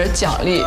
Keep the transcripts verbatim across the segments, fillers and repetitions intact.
奖励。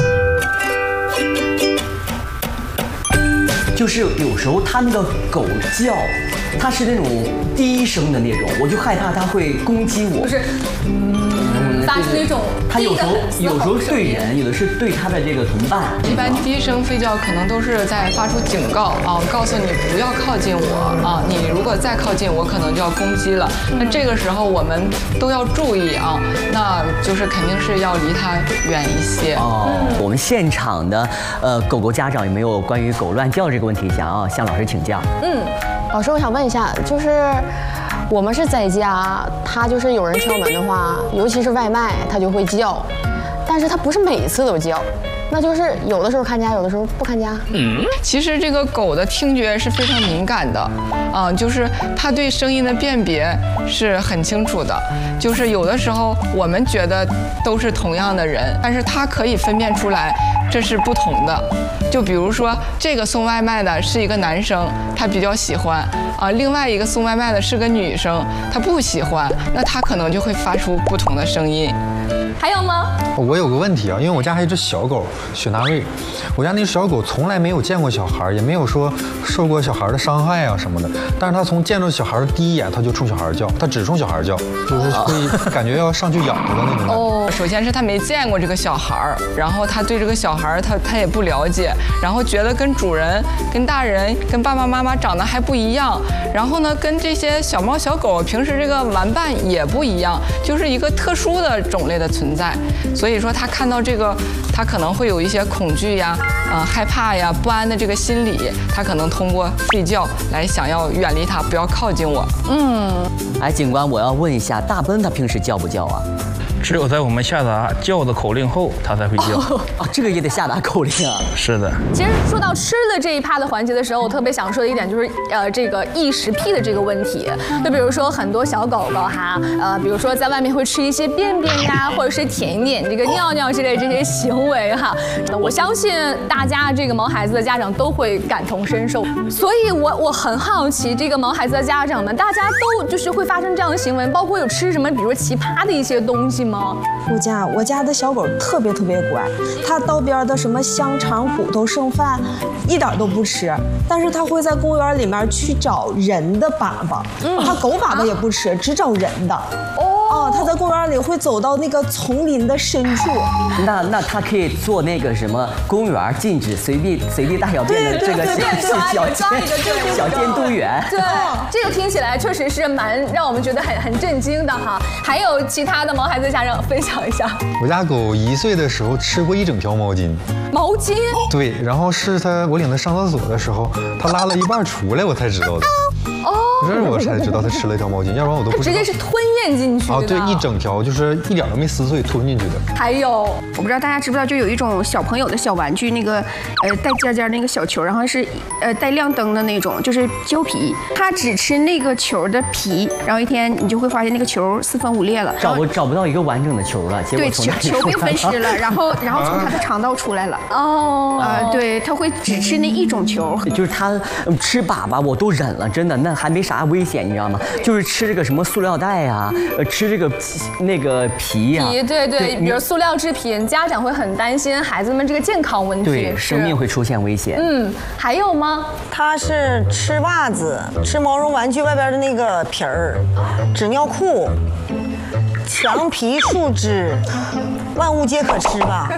就是有时候它那个狗叫，它是那种低声的那种，我就害怕它会攻击我。 就是，嗯，发出那种它有时候有时候对人，有的是对它的这个同伴。 一般低声吠叫可能都是在发出警告啊，告诉你不要靠近我啊，你如果再靠近我，可能就要攻击了。那这个时候我们都要注意啊，那就是肯定是要离它远一些。 哦，我们现场的呃狗狗家长有没有关于狗乱叫这个问题想要向老师请教？ 嗯，老师，我想问一下，就是我们是在家，他就是有人敲门的话，尤其是外卖，他就会叫，但是他不是每次都叫。那就是有的时候看家，有的时候不看家。 嗯，其实这个狗的听觉是非常敏感的，啊，就是它对声音的辨别是很清楚的。就是有的时候我们觉得都是同样的人，但是它可以分辨出来这是不同的。就比如说这个送外卖的是一个男生，他比较喜欢啊，另外一个送外卖的是个女生，她不喜欢，那他可能就会发出不同的声音。 还有吗？ 我有个问题啊，因为我家还有一只小狗雪纳瑞，我家那只小狗从来没有见过小孩，也没有说受过小孩的伤害啊什么的，但是它从见到小孩的第一眼，它就冲小孩叫，它只冲小孩叫，就是会感觉要上去咬它的那种。 哦，首先是他没见过这个小孩，然后他对这个小孩他他也不了解，然后觉得跟主人、跟大人、跟爸爸妈妈长得还不一样，然后呢跟这些小猫小狗平时这个玩伴也不一样，就是一个特殊的种类的存在。所以说他看到这个，他可能会有一些恐惧呀、呃害怕呀、不安的这个心理，他可能通过吠叫来想要远离它，不要靠近我。 嗯，哎，警官，我要问一下，大奔他平时叫不叫啊？ 只有在我们下达叫的口令后，它才会叫。 哦，这个也得下达口令啊。 是的。 其实说到吃的这一趴的环节的时候，我特别想说的一点就是，呃，这个异食癖的这个问题。就比如说很多小狗狗哈，呃，比如说在外面会吃一些便便呀，或者是舔一点这个尿尿之类这些行为哈。我相信大家这个毛孩子的家长都会感同身受，所以我我很好奇，这个毛孩子的家长们，大家都就是会发生这样的行为，包括有吃什么，比如说奇葩的一些东西吗？ 我家我家的小狗特别特别乖，它道边的什么香肠、骨头、剩饭，一点都不吃。但是它会在公园里面去找人的粑粑，嗯，它狗粑粑也不吃，只找人的。哦，它在公园里会走到那个丛林的深处。 那那它可以做那个什么公园禁止随地随地大小便的这个小小小监督员。 对，这个听起来确实是蛮让我们觉得很很震惊的哈。还有其他的毛孩子家长分享一下。 我家狗一岁的时候吃过一整条毛巾。 毛巾？对， 然后是它我领它上厕所的时候，它拉了一半出来，我才知道的。哦，这是我才知道它吃了一条毛巾，要不然我都不知道。 直接是吞咽进去的。 啊，对，一整条，就是一点都没撕碎，吞进去的。 还有， 我不知道大家知不知道，就有一种小朋友的小玩具，那个呃带尖尖那个小球，然后是呃带亮灯的那种，就是胶皮，它只吃那个球的皮，然后一天你就会发现那个球四分五裂了， 找不找不到一个完整的球了，结果对，球球被分尸了，然后然后从它的肠道出来了。哦，啊，对，它会只吃那一种球， 就是它吃粑粑我都忍了，真的，那还没啥危险，你知道吗？就是吃这个什么塑料袋呀，呃，吃这个那个皮呀， 皮，对对，比如塑料制品，家长会很担心孩子们这个健康问题， 对，生命会出现危险。 嗯，还有吗？ 他是吃袜子，吃毛绒玩具外边的那个皮儿，纸尿裤，墙皮、树枝，万物皆可吃吧。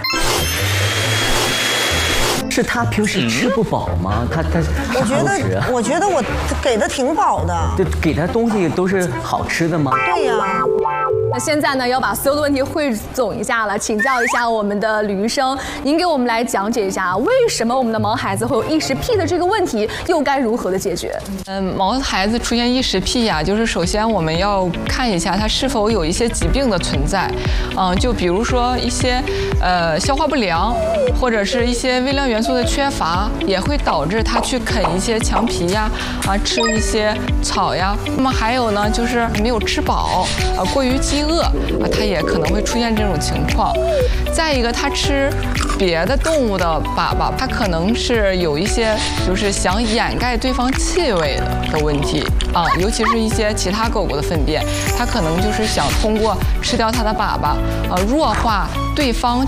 是他平时吃不饱吗？他他我觉得，我觉得我给的挺饱的。 就给他东西都是好吃的吗？ 对呀。 那现在呢，要把所有的问题汇总一下了，请教一下我们的吕医生，您给我们来讲解一下，为什么我们的毛孩子会有异食癖的这个问题，又该如何的解决？ 嗯，毛孩子出现异食癖呀，就是首先我们要看一下他是否有一些疾病的存在，嗯，就比如说一些呃消化不良，或者是一些微量元素的缺乏，也会导致他去啃一些墙皮呀，啊，吃一些草呀。那么还有呢，就是没有吃饱，啊，过于饥饿，啊，他也可能会出现这种情况。再一个，他吃别的动物的粑粑，他可能是有一些就是想掩盖对方气味的的问题啊，尤其是一些其他狗狗的粪便，他可能就是想通过吃掉它的粑粑，啊，弱化对方